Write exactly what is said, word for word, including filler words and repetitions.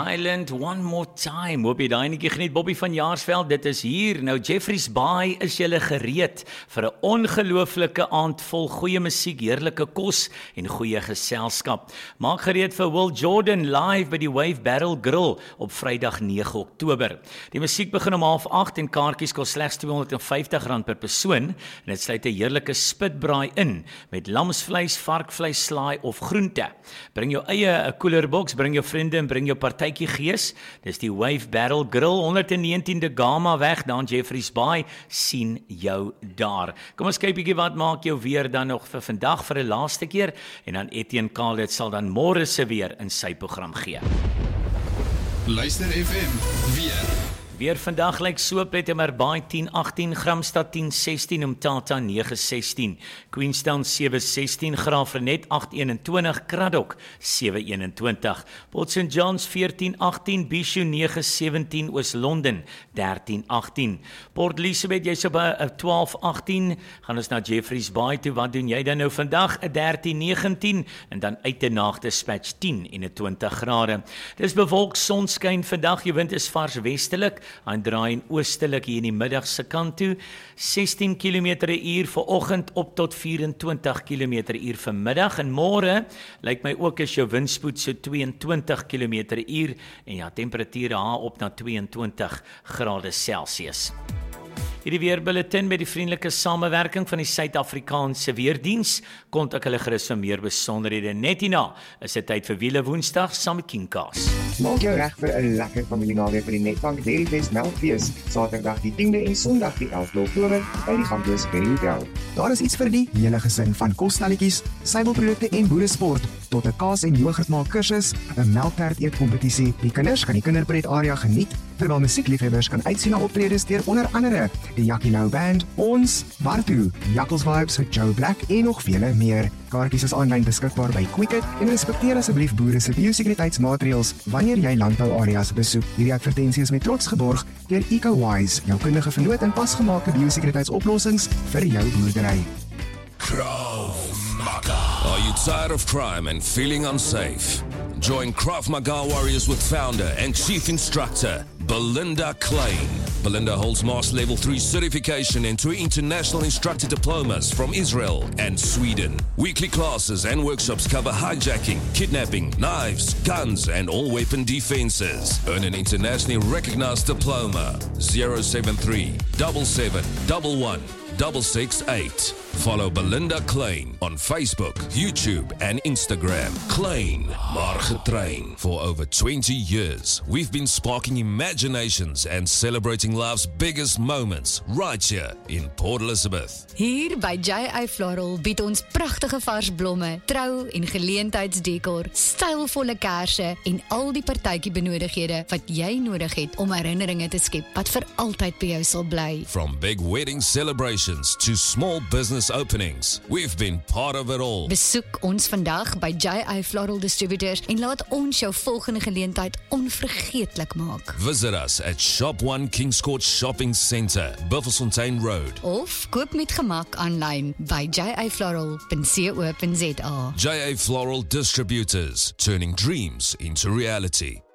Island, one more time. Hoop jy daai netjie geniet. Bobby van Jaarsveld, dit is hier. Nou Jeffreys Bay, is julle gereed vir 'n ongelooflike aand vol goeie musiek, heerlike kos en goeie geselskap. Maak gereed vir Will Jordan live by die Wave Barrel Grill op Vrydag nege Oktober. Die musiek begin om half agt en kaartjies kos slegs tweehonderdvyftig rand per persoon en dit sluit 'n heerlike spitbraai in met lamsvleis, varkvleis, slaai of groente. Bring jou eie 'n koelerboks, bring jou vriende en bring jou partytjie gees. Dis die Wave Barrel Grill, honderd negentien De Gama weg, daar in Jeffreys Bay. Sien jou daar. Kom ons kyk bietjie wat maak jou weer dan nog vir vandag vir 'n laaste keer en dan Etienne Khalid sal dan môre se weer in sy program gee. Luister F M weer. Weer vandag lyk so Pietermaritzburg Bay tien agtien, Gramstad tien sestien, Umtata nege sestien, Queenstown sewe sestien, Graafrenet agt eenentwintig, Kraddock sewe eenentwintig, Port Saint John's veertien agtien, Bishu nege sewentien, Oos-London dertien agtien, Port Elizabeth jy's op 'n twaalf agtien, gaan ons na Jeffreys Bay toe, wat doen jy dan nou vandag? 'n dertien negentien en dan uit te Naag Dispatch tien eenentwintig grade. Dis bewolk, sonskyn vandag, die wind is vars westelik. Hy draai in oostelik hier in die middag se kant toe, sestien kilometer per uur vir oggend op tot vyf-en-twintig kilometer per uur vir middag en môre lyk my ook is jou windspoed so twee-en-twintig kilometer per uur en ja, temperature haar op na twee-en-twintig grade Celsius. Hierdie weerbulletin met die vriendelike samewerking van die Suid-Afrikaanse Weerdiens, kontak hulle gerus vir meer besonderhede. Net hierna is dit tyd vir Wiele Woensdag saam met King Kaas. Maak jou reg vir 'n lekker familienaweek by die Netbank Dairy Fest Melkfees, Saterdag die tiende en Sondag die elfde Oktober by die Gamblers Berry Hotel. Daar is iets vir die hele gesin, van kosstelletjies, suiwelprodukte en boeresport tot 'n kaas en jogurtmaak kursus, 'n melktert eet kompetisie. Die kinders kan die kinderpret area geniet, terwyl musiekliefhebbers kan uitsien na optredes deur onder andere die Jackie Nou Band, ons, Bartu, Jackals Vibes, Joe Black en nog vele meer. Kaartjies is aanlyn beskikbaar by Quicket en respekteer asseblief boere se biosekuriteitsmaatreëls wanneer jy landbouareas besoek. Hierdie advertensie is met trots geborg deur EcoWise, jou kundige vernoot in pasgemaakte biosekuriteitsoplossings vir jou boerdery. Krav Maga. Are you tired of crime and feeling unsafe? Join Krav Maga Warriors with founder and chief instructor Belinda Klein. Belinda holds Master Level three certification and two international instructor diplomas from Israel and Sweden. Weekly classes and workshops cover hijacking, kidnapping, knives, guns, and all weapon defenses. Earn an internationally recognized diploma. zero seven three, seven seven one one, six six eight. Follow Belinda Klein on Facebook, YouTube, and Instagram. Klein, maar getrain. For over twenty years, we've been sparking imaginations and celebrating life's biggest moments right here in Port Elizabeth. Hier by J A Floral bied ons pragtige vars blomme, trou- en geleentheidsdekor, stylvolle kersse en al die partytjie benodighede wat jy nodig het om herinneringe te skep wat vir altyd by jou sal bly. From big wedding celebrations to small business openings, we've been part of it all. Besoek ons vandag by J A Floral Distributors en laat ons jou volgende geleentheid onvergeetlik maak. Visit us at Shop one Kings Court Shopping Centre, Buffelsfontein Road. Of koop met gemak aanlyn by j a floral dot co dot za. J A Floral Distributors, turning dreams into reality.